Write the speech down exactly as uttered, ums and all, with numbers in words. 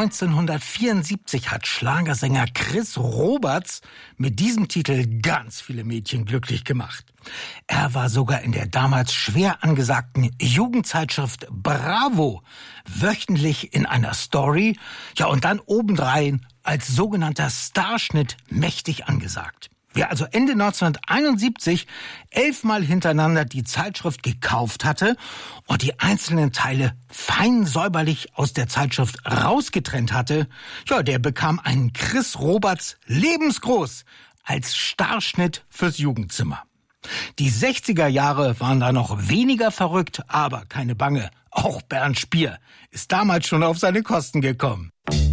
neunzehnhundertvierundsiebzig hat Schlagersänger Chris Roberts mit diesem Titel ganz viele Mädchen glücklich gemacht. Er war sogar in der damals schwer angesagten Jugendzeitschrift Bravo wöchentlich in einer Story, ja und dann obendrein als sogenannter Starschnitt mächtig angesagt. Wer also Ende neunzehnhunderteinundsiebzig elfmal hintereinander die Zeitschrift gekauft hatte und die einzelnen Teile fein säuberlich aus der Zeitschrift rausgetrennt hatte, ja, der bekam einen Chris Roberts lebensgroß als Starschnitt fürs Jugendzimmer. Die sechziger Jahre waren da noch weniger verrückt, aber keine Bange, auch Bernd Spier ist damals schon auf seine Kosten gekommen.